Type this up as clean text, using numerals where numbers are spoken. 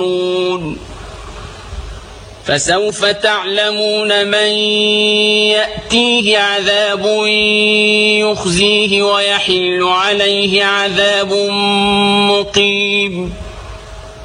فسوف تعلمون من يأتيه عذاب يخزيه ويحل عليه عذاب مقيم.